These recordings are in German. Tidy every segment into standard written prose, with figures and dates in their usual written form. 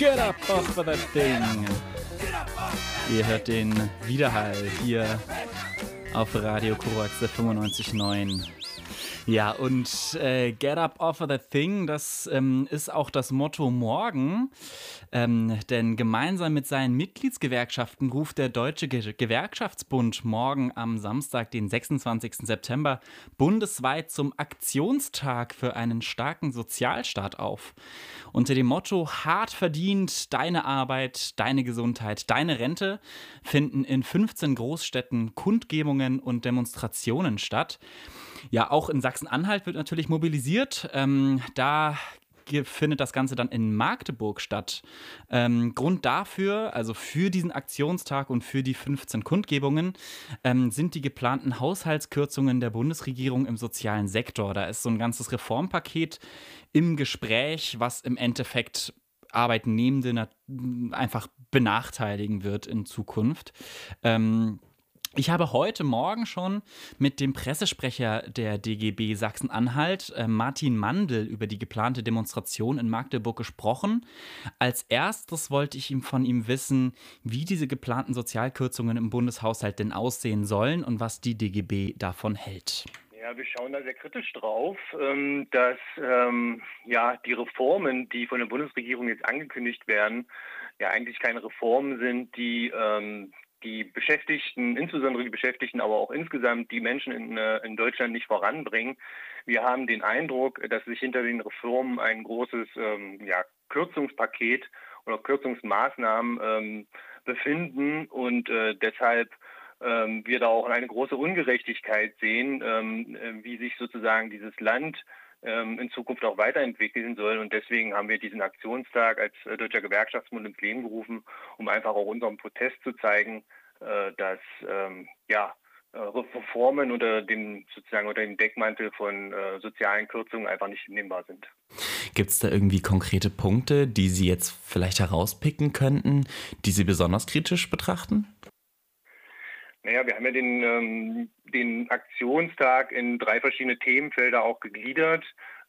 Get up off of that thing. Ihr hört den Widerhall hier auf Radio Korax 95.9. Ja, und Get up off of that thing, das ist auch das Motto morgen. Denn gemeinsam mit seinen Mitgliedsgewerkschaften ruft der Deutsche Gewerkschaftsbund morgen am Samstag, den 26. September, bundesweit zum Aktionstag für einen starken Sozialstaat auf. Unter dem Motto Hart verdient, deine Arbeit, deine Gesundheit, deine Rente finden in 15 Großstädten Kundgebungen und Demonstrationen statt. Ja, auch in Sachsen-Anhalt wird natürlich mobilisiert. Da findet das Ganze dann in Magdeburg statt. Grund dafür, also für diesen Aktionstag und für die 15 Kundgebungen, sind die geplanten Haushaltskürzungen der Bundesregierung im sozialen Sektor. Da ist so ein ganzes Reformpaket im Gespräch, was im Endeffekt Arbeitnehmende einfach benachteiligen wird in Zukunft. Ich habe heute Morgen schon mit dem Pressesprecher der DGB Sachsen-Anhalt, Martin Mandl, über die geplante Demonstration in Magdeburg gesprochen. Als erstes wollte ich von ihm wissen, wie diese geplanten Sozialkürzungen im Bundeshaushalt denn aussehen sollen und was die DGB davon hält. Ja, wir schauen da sehr kritisch drauf, dass die Reformen, die von der Bundesregierung jetzt angekündigt werden, ja eigentlich keine Reformen sind, die die Beschäftigten, insbesondere die Beschäftigten, aber auch insgesamt die Menschen in Deutschland nicht voranbringen. Wir haben den Eindruck, dass sich hinter den Reformen ein großes Kürzungspaket oder Kürzungsmaßnahmen befinden und deshalb wir da auch eine große Ungerechtigkeit sehen, wie sich sozusagen dieses Land in Zukunft auch weiterentwickeln soll. Und deswegen haben wir diesen Aktionstag als Deutscher Gewerkschaftsbund ins Leben gerufen, um einfach auch unseren Protest zu zeigen, dass Reformen unter dem Deckmantel von sozialen Kürzungen einfach nicht hinnehmbar sind. Gibt es da irgendwie konkrete Punkte, die Sie jetzt vielleicht herauspicken könnten, die Sie besonders kritisch betrachten? Naja, wir haben ja den Aktionstag in 3 verschiedene Themenfelder auch gegliedert.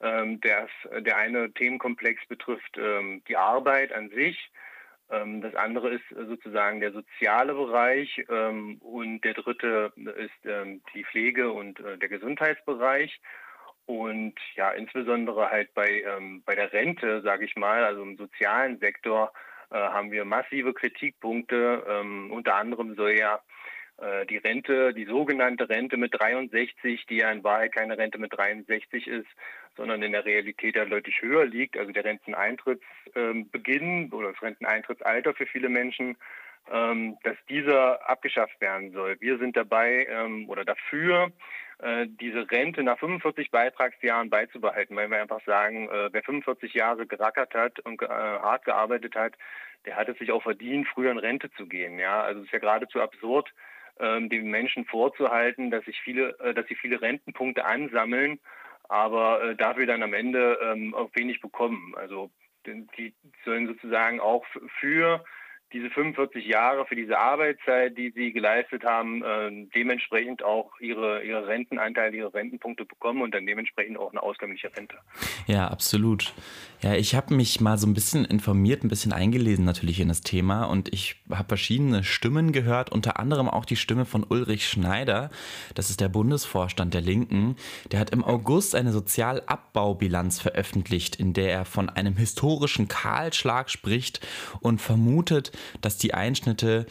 Der eine Themenkomplex betrifft die Arbeit an sich. Das andere ist sozusagen der soziale Bereich und der dritte ist die Pflege und der Gesundheitsbereich. Und ja, insbesondere halt bei der Rente, sage ich mal, also im sozialen Sektor, haben wir massive Kritikpunkte. Unter anderem soll ja die Rente, die sogenannte Rente mit 63, die ja in Wahrheit keine Rente mit 63 ist, sondern in der Realität ja deutlich höher liegt, also der Renteneintrittsbeginn oder das Renteneintrittsalter für viele Menschen, dass dieser abgeschafft werden soll. Wir sind dabei oder dafür, diese Rente nach 45 Beitragsjahren beizubehalten, weil wir einfach sagen, wer 45 Jahre gerackert hat und hart gearbeitet hat, der hat es sich auch verdient, früher in Rente zu gehen. Ja, also es ist ja geradezu absurd, den Menschen vorzuhalten, dass sie viele Rentenpunkte ansammeln, aber dafür dann am Ende auch wenig bekommen. Also die sollen sozusagen auch für diese 45 Jahre, für diese Arbeitszeit, die sie geleistet haben, dementsprechend auch ihre Rentenanteile, ihre Rentenpunkte bekommen und dann dementsprechend auch eine auskömmliche Rente. Ja, absolut. Ja, ich habe mich mal so ein bisschen informiert, ein bisschen eingelesen natürlich in das Thema und ich habe verschiedene Stimmen gehört, unter anderem auch die Stimme von Ulrich Schneider, das ist der Bundesvorstand der Linken. Der hat im August eine Sozialabbaubilanz veröffentlicht, in der er von einem historischen Kahlschlag spricht und vermutet, dass die Einschnitte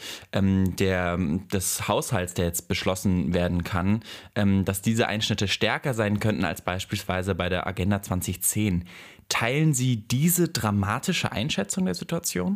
des Haushalts, der jetzt beschlossen werden kann, dass diese Einschnitte stärker sein könnten als beispielsweise bei der Agenda 2010. Teilen Sie diese dramatische Einschätzung der Situation?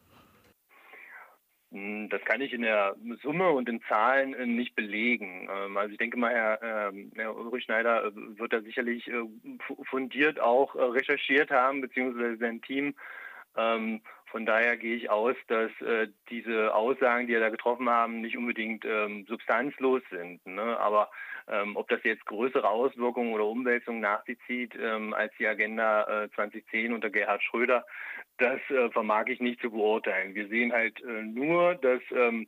Das kann ich in der Summe und in Zahlen nicht belegen. Also ich denke mal, Herr Ulrich Schneider wird da sicherlich fundiert auch recherchiert haben, beziehungsweise sein Team. Von daher gehe ich aus, dass diese Aussagen, die er da getroffen haben, nicht unbedingt substanzlos sind. Ne? Aber ob das jetzt größere Auswirkungen oder Umwälzungen nach sich zieht als die Agenda 2010 unter Gerhard Schröder, das vermag ich nicht zu beurteilen. Wir sehen halt nur, dass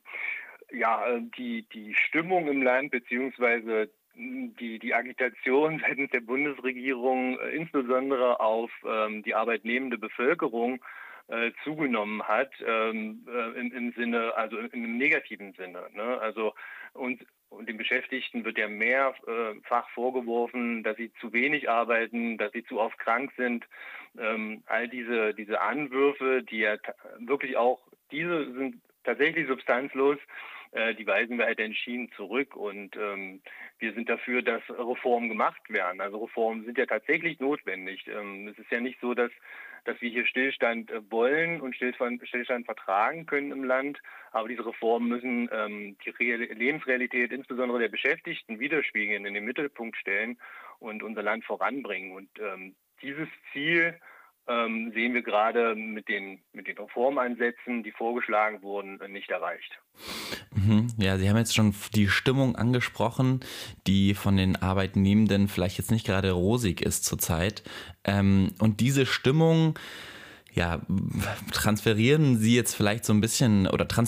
die Stimmung im Land beziehungsweise die Agitation seitens der Bundesregierung insbesondere auf die arbeitnehmende Bevölkerung zugenommen hat, im Sinne, also im negativen Sinne. Ne? Also und den Beschäftigten wird ja mehrfach vorgeworfen, dass sie zu wenig arbeiten, dass sie zu oft krank sind. All diese Anwürfe, die ja wirklich auch, diese sind tatsächlich substanzlos, die weisen wir halt entschieden zurück. Und wir sind dafür, dass Reformen gemacht werden. Also Reformen sind ja tatsächlich notwendig. Es ist ja nicht so, dass wir hier Stillstand wollen und Stillstand vertragen können im Land. Aber diese Reformen müssen die Lebensrealität insbesondere der Beschäftigten widerspiegeln, in den Mittelpunkt stellen und unser Land voranbringen. Und dieses Ziel sehen wir gerade mit den Reformansätzen, die vorgeschlagen wurden, nicht erreicht. Ja, Sie haben jetzt schon die Stimmung angesprochen, die von den Arbeitnehmenden vielleicht jetzt nicht gerade rosig ist zurzeit. Und diese Stimmung, ja, transferiert sich jetzt vielleicht so ein bisschen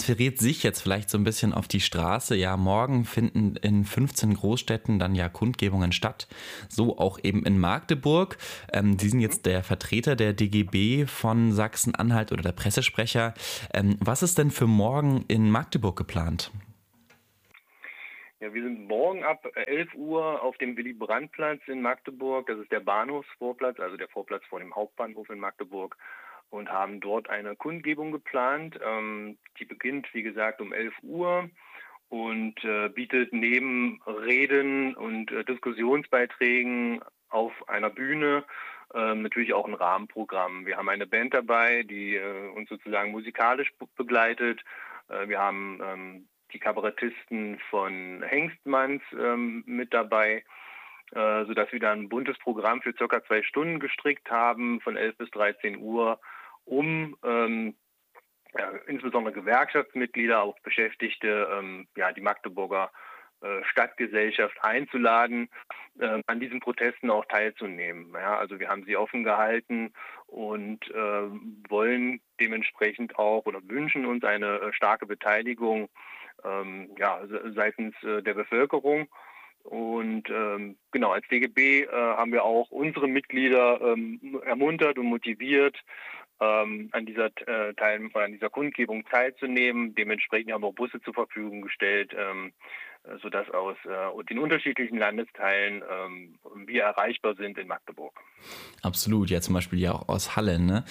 auf die Straße. Ja, morgen finden in 15 Großstädten dann ja Kundgebungen statt. So auch eben in Magdeburg. Sie sind jetzt der Vertreter der DGB von Sachsen-Anhalt oder der Pressesprecher. Was ist denn für morgen in Magdeburg geplant? Ja, wir sind morgen ab 11 Uhr auf dem Willy-Brandt-Platz in Magdeburg. Das ist der Bahnhofsvorplatz, also der Vorplatz vor dem Hauptbahnhof in Magdeburg. Und haben dort eine Kundgebung geplant. Die beginnt, wie gesagt, um 11 Uhr und bietet neben Reden und Diskussionsbeiträgen auf einer Bühne natürlich auch ein Rahmenprogramm. Wir haben eine Band dabei, die uns sozusagen musikalisch begleitet. Wir haben die Kabarettisten von Hengstmanns mit dabei, sodass wir dann ein buntes Programm für circa 2 Stunden gestrickt haben, von 11 bis 13 Uhr, um insbesondere Gewerkschaftsmitglieder, auch Beschäftigte, die Magdeburger Stadtgesellschaft einzuladen, an diesen Protesten auch teilzunehmen. Ja, also wir haben sie offen gehalten und wollen dementsprechend auch oder wünschen uns eine starke Beteiligung seitens der Bevölkerung. Und genau, als DGB haben wir auch unsere Mitglieder ermuntert und motiviert, an dieser Kundgebung teilzunehmen. Dementsprechend haben wir auch Busse zur Verfügung gestellt, sodass aus den unterschiedlichen Landesteilen wir erreichbar sind in Magdeburg. Absolut, ja, zum Beispiel ja auch aus Halle, ne?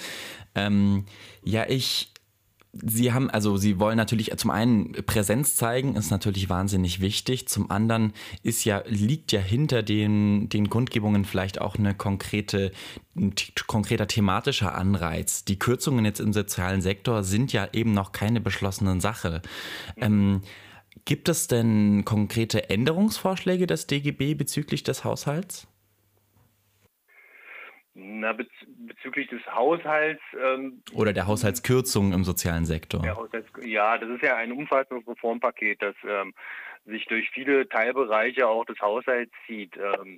Sie wollen natürlich zum einen Präsenz zeigen, ist natürlich wahnsinnig wichtig. Zum anderen liegt ja hinter den Kundgebungen vielleicht auch ein konkreter thematischer Anreiz. Die Kürzungen jetzt im sozialen Sektor sind ja eben noch keine beschlossene Sache. Gibt es denn konkrete Änderungsvorschläge des DGB bezüglich des Haushalts? Bezüglich des Haushalts oder der Haushaltskürzungen im sozialen Sektor. Das ist ja ein umfassendes Reformpaket, das sich durch viele Teilbereiche auch des Haushalts zieht.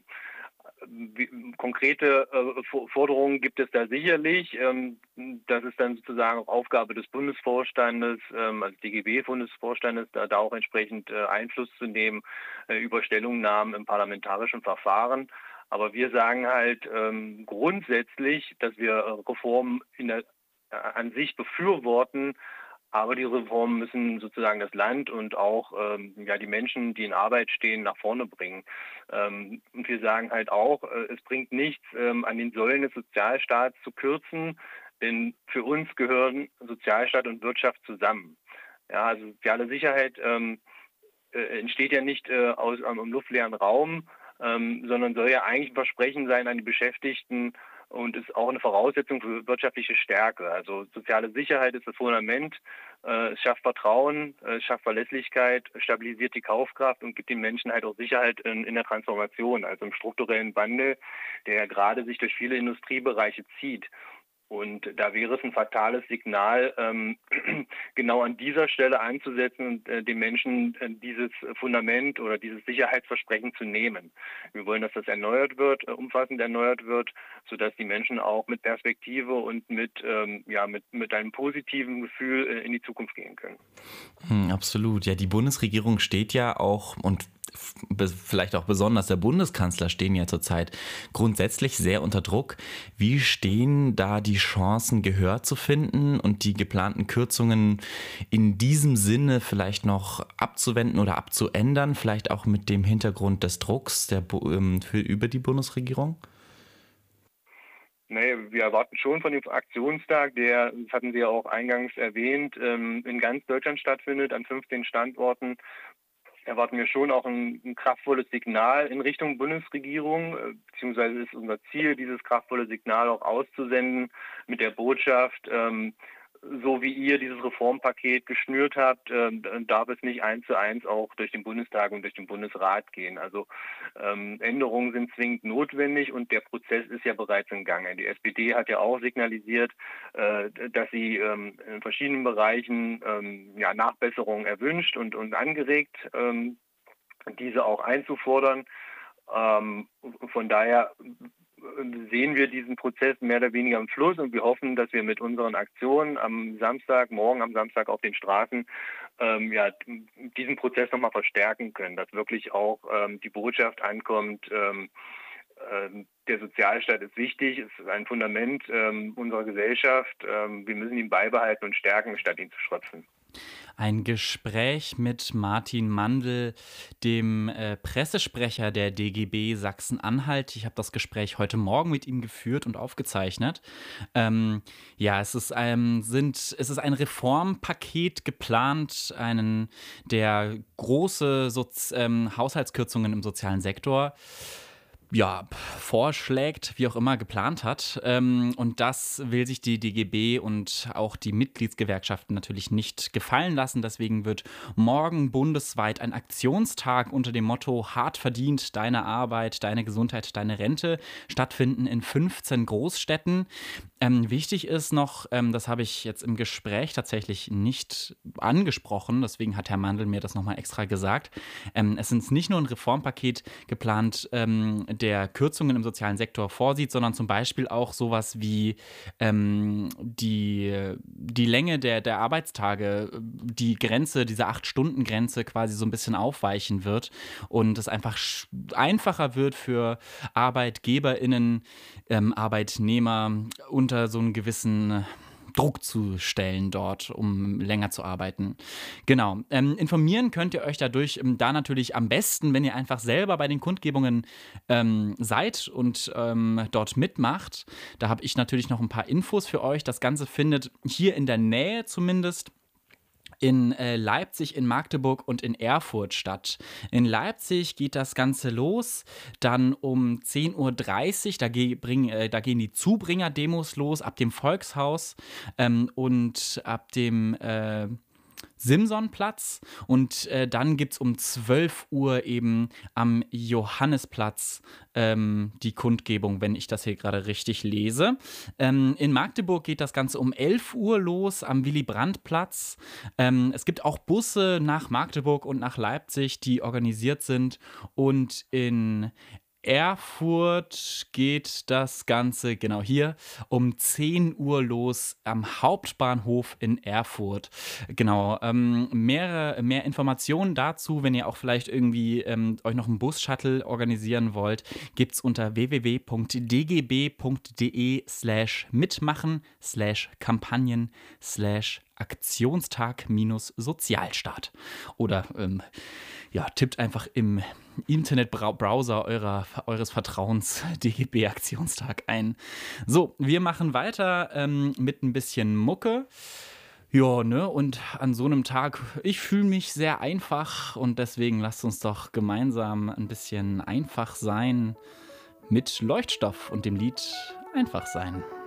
Konkrete Forderungen gibt es da sicherlich. Das ist dann sozusagen auch Aufgabe des Bundesvorstandes, also DGB-Bundesvorstandes, da auch entsprechend Einfluss zu nehmen über Stellungnahmen im parlamentarischen Verfahren. Aber wir sagen halt grundsätzlich, dass wir Reformen an sich befürworten, aber die Reformen müssen sozusagen das Land und auch die Menschen, die in Arbeit stehen, nach vorne bringen. Und wir sagen halt auch, es bringt nichts, an den Säulen des Sozialstaats zu kürzen, denn für uns gehören Sozialstaat und Wirtschaft zusammen. Ja, also soziale Sicherheit entsteht ja nicht aus einem luftleeren Raum, sondern soll ja eigentlich ein Versprechen sein an die Beschäftigten und ist auch eine Voraussetzung für wirtschaftliche Stärke. Also soziale Sicherheit ist das Fundament, es schafft Vertrauen, es schafft Verlässlichkeit, stabilisiert die Kaufkraft und gibt den Menschen halt auch Sicherheit in der Transformation, also im strukturellen Wandel, der ja gerade sich durch viele Industriebereiche zieht. Und da wäre es ein fatales Signal, genau an dieser Stelle anzusetzen und den Menschen dieses Fundament oder dieses Sicherheitsversprechen zu nehmen. Wir wollen, dass das erneuert wird, umfassend erneuert wird, sodass die Menschen auch mit Perspektive und mit einem positiven Gefühl in die Zukunft gehen können. Absolut. Ja, die Bundesregierung steht ja auch und vielleicht auch besonders der Bundeskanzler stehen ja zurzeit grundsätzlich sehr unter Druck. Wie stehen da die Chancen, Gehör zu finden und die geplanten Kürzungen in diesem Sinne vielleicht noch abzuwenden oder abzuändern, vielleicht auch mit dem Hintergrund des Drucks über die Bundesregierung? Nee, wir erwarten schon von dem Aktionstag, der, das hatten Sie ja auch eingangs erwähnt, in ganz Deutschland stattfindet, an 15 Standorten, erwarten wir schon auch ein kraftvolles Signal in Richtung Bundesregierung, beziehungsweise ist unser Ziel, dieses kraftvolle Signal auch auszusenden mit der Botschaft, so wie ihr dieses Reformpaket geschnürt habt, darf es nicht 1:1 auch durch den Bundestag und durch den Bundesrat gehen. Also Änderungen sind zwingend notwendig und der Prozess ist ja bereits in Gange. Die SPD hat ja auch signalisiert, dass sie in verschiedenen Bereichen Nachbesserungen erwünscht und angeregt, diese auch einzufordern. Von daher sehen wir diesen Prozess mehr oder weniger im Fluss und wir hoffen, dass wir mit unseren Aktionen morgen am Samstag auf den Straßen, diesen Prozess nochmal verstärken können, dass wirklich auch die Botschaft ankommt, der Sozialstaat ist wichtig, ist ein Fundament unserer Gesellschaft. Wir müssen ihn beibehalten und stärken, statt ihn zu schröpfen. Ein Gespräch mit Martin Mandl, dem Pressesprecher der DGB Sachsen-Anhalt. Ich habe das Gespräch heute Morgen mit ihm geführt und aufgezeichnet. Es ist ein Reformpaket geplant, der große Haushaltskürzungen im sozialen Sektor vorschlägt, wie auch immer geplant hat. Und das will sich die DGB und auch die Mitgliedsgewerkschaften natürlich nicht gefallen lassen. Deswegen wird morgen bundesweit ein Aktionstag unter dem Motto Hart verdient, deine Arbeit, deine Gesundheit, deine Rente stattfinden in 15 Großstädten. Wichtig ist noch, das habe ich jetzt im Gespräch tatsächlich nicht angesprochen, deswegen hat Herr Mandl mir das nochmal extra gesagt. Es ist nicht nur ein Reformpaket geplant, der Kürzungen im sozialen Sektor vorsieht, sondern zum Beispiel auch sowas wie die Länge der Arbeitstage, die Grenze, diese 8-Stunden-Grenze quasi so ein bisschen aufweichen wird und es einfach einfacher wird für ArbeitgeberInnen, Arbeitnehmer unter so einen gewissen Druck zu stellen dort, um länger zu arbeiten. Genau. Informieren könnt ihr euch dadurch da natürlich am besten, wenn ihr einfach selber bei den Kundgebungen seid und dort mitmacht. Da habe ich natürlich noch ein paar Infos für euch. Das Ganze findet hier in der Nähe zumindest in Leipzig, in Magdeburg und in Erfurt statt. In Leipzig geht das Ganze los, dann um 10:30 Uhr, da gehen die Zubringer-Demos los, ab dem Volkshaus und ab dem Simsonplatz und dann gibt es um 12 Uhr eben am Johannesplatz die Kundgebung, wenn ich das hier gerade richtig lese. In Magdeburg geht das Ganze um 11 Uhr los am Willy-Brandt-Platz. Es gibt auch Busse nach Magdeburg und nach Leipzig, die organisiert sind und in Erfurt geht das Ganze genau hier um 10 Uhr los am Hauptbahnhof in Erfurt. Genau, mehr Informationen dazu, wenn ihr auch vielleicht irgendwie euch noch einen Bus-Shuttle organisieren wollt, gibt es unter www.dgb.de/mitmachen/Kampagnen/Aktionstag-Sozialstaat. Oder tippt einfach im Internetbrowser eures Vertrauens DGB-Aktionstag ein. So, wir machen weiter mit ein bisschen Mucke. Ja, ne, und an so einem Tag, ich fühle mich sehr einfach und deswegen lasst uns doch gemeinsam ein bisschen einfach sein mit Leuchtstoff und dem Lied Einfach sein.